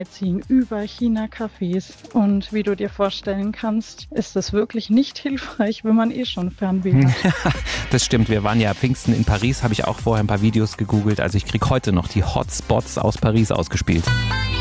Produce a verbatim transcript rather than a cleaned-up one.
ziehen über China-Cafés. Und wie du dir vorstellen kannst, ist das wirklich nicht hilfreich, wenn man eh schon Fernweh hat. Das stimmt, wir waren ja Pfingsten in Paris, habe ich auch vorher ein paar Videos gegoogelt. Also ich kriege heute noch die Hotspots aus Paris ausgespielt.